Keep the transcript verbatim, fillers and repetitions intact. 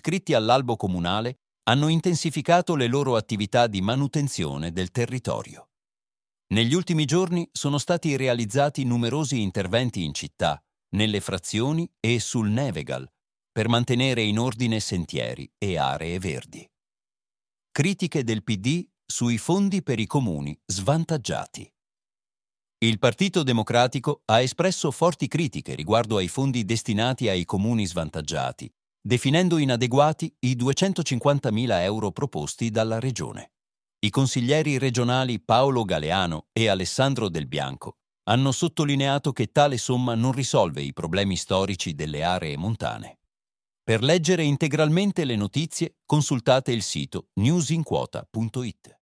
iscritti all'albo comunale hanno intensificato le loro attività di manutenzione del territorio. Negli ultimi giorni sono stati realizzati numerosi interventi in città, nelle frazioni e sul Nevegal, per mantenere in ordine sentieri e aree verdi. Critiche del P D sui fondi per i comuni svantaggiati. Il Partito Democratico ha espresso forti critiche riguardo ai fondi destinati ai comuni svantaggiati, definendo inadeguati i duecentocinquantamila euro proposti dalla Regione. I consiglieri regionali Paolo Galeano e Alessandro Del Bianco hanno sottolineato che tale somma non risolve i problemi storici delle aree montane. Per leggere integralmente le notizie, consultate il sito newsinquota punto it.